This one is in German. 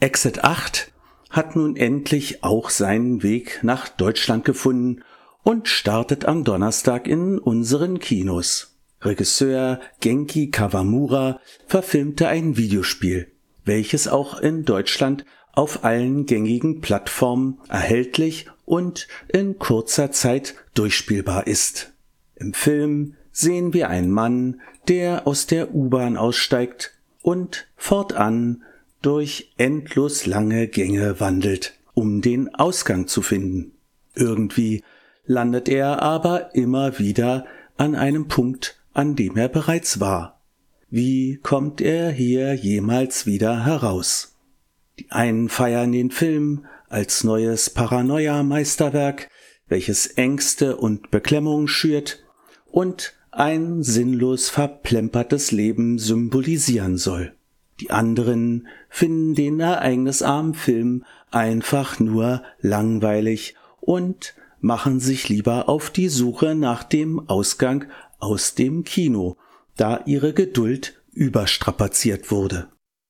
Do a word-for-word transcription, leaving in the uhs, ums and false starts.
Exit acht hat nun endlich auch seinen Weg nach Deutschland gefunden und startet am Donnerstag in unseren Kinos. Regisseur Genki Kawamura verfilmte ein Videospiel, welches auch in Deutschland auf allen gängigen Plattformen erhältlich und in kurzer Zeit durchspielbar ist. Im Film sehen wir einen Mann, der aus der U-Bahn aussteigt und fortan durch endlos lange Gänge wandelt, um den Ausgang zu finden. Irgendwie landet er aber immer wieder an einem Punkt, an dem er bereits war. Wie kommt er hier jemals wieder heraus? Die einen feiern den Film als neues Paranoia-Meisterwerk, welches Ängste und Beklemmung schürt und ein sinnlos verplempertes Leben symbolisieren soll. Die anderen finden den ereignisarmen Film einfach nur langweilig und machen sich lieber auf die Suche nach dem Ausgang aus dem Kino, da ihre Geduld überstrapaziert wurde.